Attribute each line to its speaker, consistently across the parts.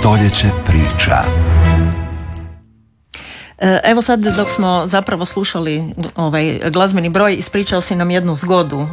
Speaker 1: Stoljeće priča.
Speaker 2: Evo sad dok smo zapravo slušali ovaj glazbeni broj, ispričao si nam jednu zgodu.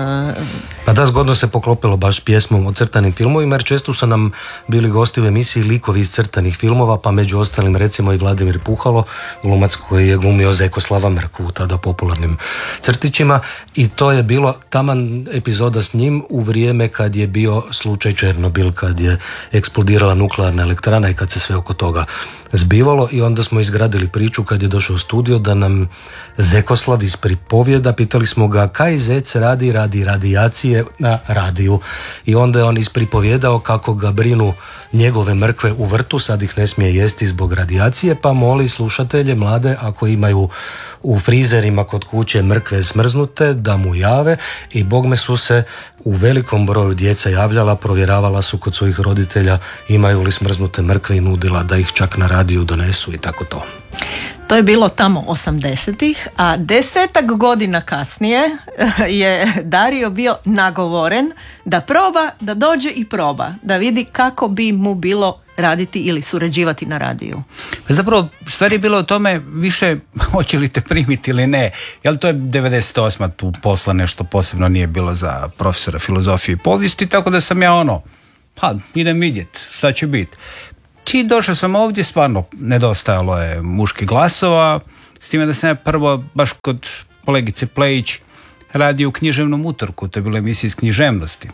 Speaker 3: Pa da, zgodno se poklopilo baš pjesmom o crtanim filmovima, jer često su nam bili gosti u emisiji likovi iz crtanih filmova, pa među ostalim recimo i Vladimir Puhalo, glumac koji je glumio Zekoslava Mrku u tada popularnim crtićima, i to je bilo taman epizoda s njim u vrijeme kad je bio slučaj Černobil, kad je eksplodirala nuklearna elektrana i kad se sve oko toga zbivalo, i onda smo izgradili priču kad je došao u studio da nam Zekoslav ispripovijeda. Pitali smo ga kaj zec radi radijacije na radiju, i onda je on ispripovjedao kako ga brinu njegove mrkve u vrtu, sad ih ne smije jesti zbog radijacije, pa moli slušatelje mlade ako imaju u frizerima kod kuće mrkve smrznute da mu jave, i bogme su se u velikom broju djeca javljala, provjeravala su kod svojih roditelja imaju li smrznute mrkve i nudila da ih čak na radiju donesu i tako to.
Speaker 2: To je bilo tamo 80-ih, a 10 godina kasnije je Dario bio nagovoren da proba, da dođe i proba, da vidi kako bi mu bilo raditi ili surađivati na radiju.
Speaker 4: Zapravo, stvar je bilo o tome više hoće li te primiti ili ne. Jel to je 98. tu posla nešto posebno nije bilo za profesora filozofije i povijesti, tako da sam ja idem vidjeti šta će biti. I došao sam ovdje, stvarno nedostajalo je muških glasova, s time da sam ja prvo baš kod kolegice Plejić radio u Književnom utorku, to je bila emisija iz književnosti.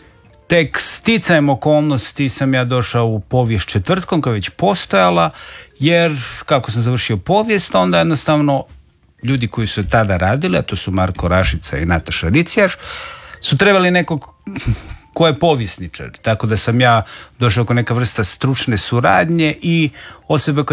Speaker 4: Tek sticajem okolnosti sam ja došao u povijest četvrtkom koja je već postojala, jer kako sam završio povijest, onda jednostavno ljudi koji su tada radili, a to su Marko Rašica i Nataša Ricijaš, su trebali nekog ko je povjesničar, tako da sam ja došao kao neka vrsta stručne suradnje i osobe koja